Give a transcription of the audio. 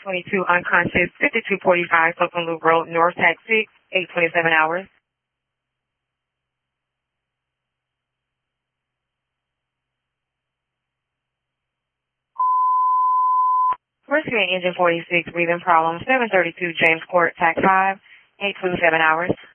22 unconscious, 5245 Oakland Loop Road, North Tax 6, 827 hours. Rescuing Engine 46, breathing problem, 732 James Court, Tax 5, 827 hours.